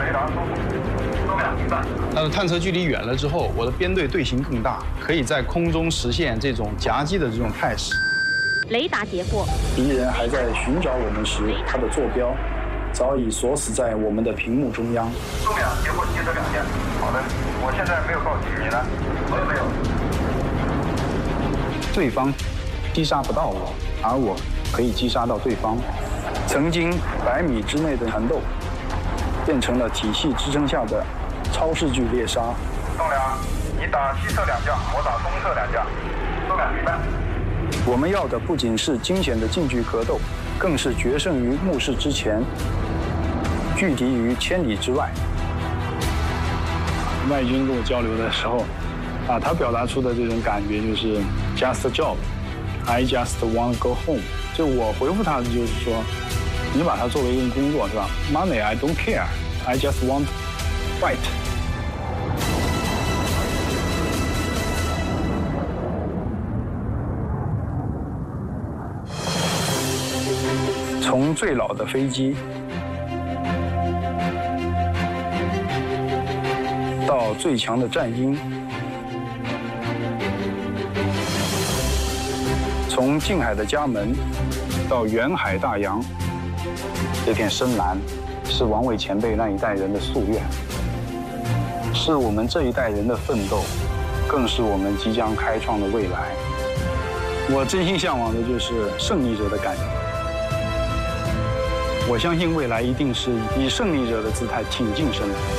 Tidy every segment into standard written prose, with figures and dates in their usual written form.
雷达收复，收两明白。 但是探测距离远了之后，我的编队队形更大，可以在空中实现这种夹击的这种态势。 雷达截获， 敌人还在寻找我们时，他的坐标早已锁死在我们的屏幕中央。 中两截获汽车2辆。好的，我现在没有告急，你呢？我也没有。 对方击杀不到我，而我可以击杀到对方。曾经100米之内的缠斗，变成了体系支撑下的超视距猎杀。 中两，你打西侧2架，我打东侧2架。中两明白。 我们要的不仅是惊险的近距格斗，更是决胜于目视之前，拒敌于千里之外。外军跟我交流的时候，他表达出的这种感觉就是 just a job, I just want to go home。就我回复他的就是说，你把它作为一份工作是吧 ？Money I don't care, I just want to fight。从最老的飞机到最强的战鹰，从近海的家门到远海大洋，这片深蓝是王伟前辈那一代人的夙愿，是我们这一代人的奋斗，更是我们即将开创的未来。我真心向往的就是胜利者的感觉。我相信未来一定是以胜利者的姿态挺进生活。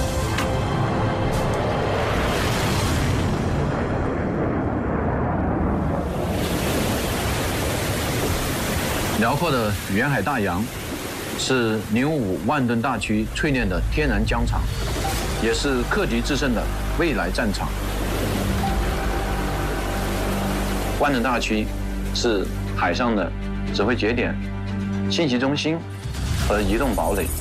辽阔的远海大洋是055万吨大驱淬炼的天然疆场，也是克敌制胜的未来战场。万吨大驱是海上的指挥节点、信息中心和移动堡垒。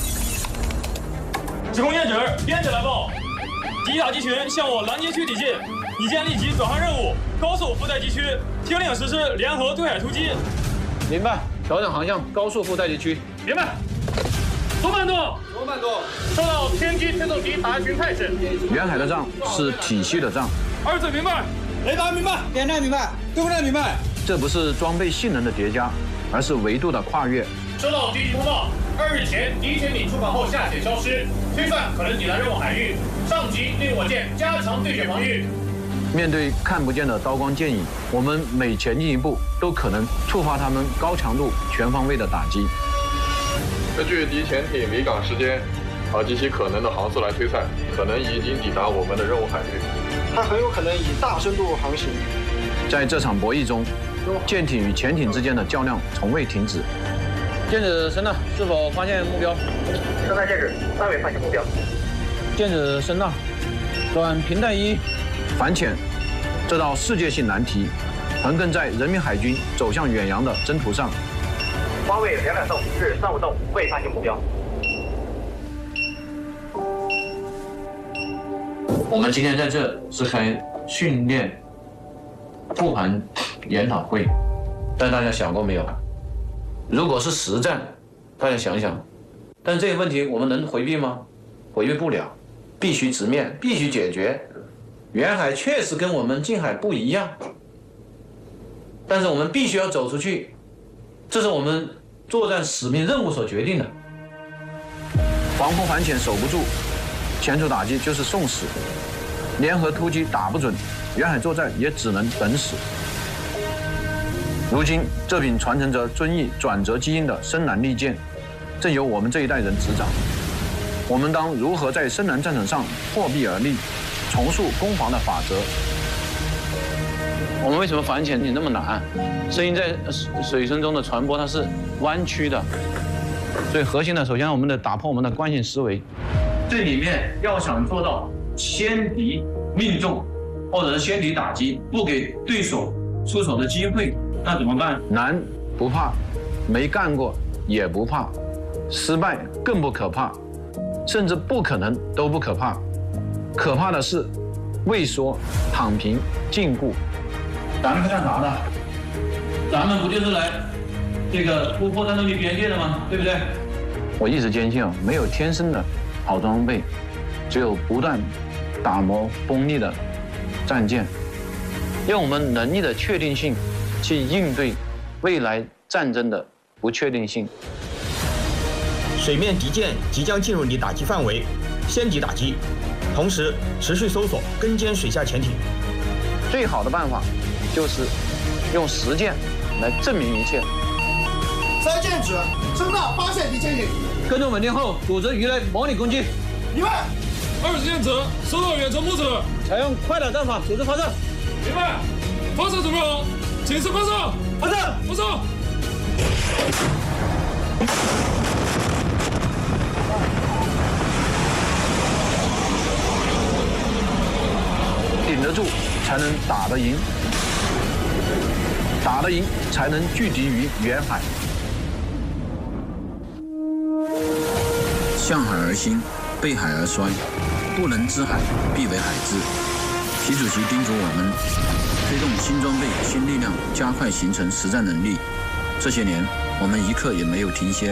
指控验指，编制来报，敌打击群向我拦截区抵近，已见立即转换任务，高速覆盖地区，听令实施联合对海突击。 明白，调整航向，高速覆盖地区。 明白。左慢动，收到天机推动敌打击群态势。 远海的仗是体系的仗。 二嘴明白， 雷达明白，点站明白，对空站明白。 这不是装备性能的叠加，而是维度的跨越。 收到敌机通报，2日前敌潜艇出港后下潜消失，推算可能抵达任务海域。上级令我舰加强对潜防御。 面对看不见的刀光剑影，我们每前进一步都可能触发他们高强度、全方位的打击。 根据敌潜艇离港时间及其可能的航速来推算，可能已经抵达我们的任务海域。 它很有可能以大深度航行。 在这场博弈中，舰艇与潜艇之间的较量从未停止。舰指声呐，是否发现目标？ 生态舰指尚未发现目标。 舰指声呐，转平带1。反潜这道世界性难题，横亘在人民海军走向远洋的征途上。 方位200洞至35洞，未发现目标。 我们今天在这是开训练复盘研讨会，但大家想过没有？如果是实战，大家想想，但这个问题我们能回避吗？回避不了，必须直面，必须解决。远海确实跟我们近海不一样，但是我们必须要走出去，这是我们作战使命任务所决定的。防空反潜守不住，前处打击就是送死，联合突击打不准，远海作战也只能等死。如今这柄传承着遵义转折基因的深蓝利剑，正由我们这一代人执掌。我们当如何在深蓝战场上破壁而立，重塑攻防的法则？我们为什么反潜那么难？声音在水声中的传播它是弯曲的，所以核心的首先我们得打破我们的惯性思维。这里面要想做到先敌命中，或者是先敌打击，不给对手出手的机会，那怎么办？难不怕，没干过也不怕，失败更不可怕，甚至不可能都不可怕。可怕的是畏缩、躺平、禁锢。咱们是干啥的？咱们不就是来这个突破战斗力边界的吗？对不对？我一直坚信没有天生的好装备，只有不断打磨锋利的战舰，用我们能力的确定性去应对未来战争的不确定性。 水面敌舰即将进入你打击范围，先敌打击，同时持续搜索跟监水下潜艇。 最好的办法就是用实践来证明一切。 3舰指声纳发现敌潜艇， 跟踪稳定后，组织鱼雷模拟攻击。 明白。 20舰指收到远程目指， 采用快打战法组织发射。 明白。发射准备好，请示发射。 发射。 发射。 顶得住才能打得赢，打得赢才能拒敌于远海。 向海而兴，背海而衰，不能知海，必为海之。习主席叮嘱我们，推动新装备、新力量，加快形成实战能力。这些年，我们一刻也没有停歇。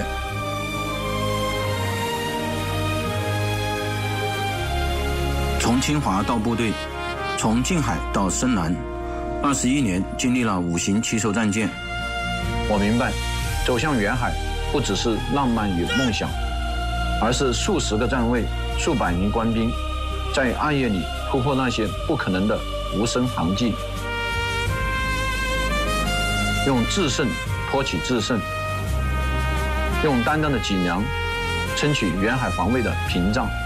从清华到部队，从近海到深蓝，21年经历了5型奇手战舰。 我明白，走向远海不只是浪漫与梦想，而是数十个站位、数百名官兵，在暗夜里突破那些不可能的无声航迹，用制胜托起制胜，用担当的脊梁撑起远海防卫的屏障。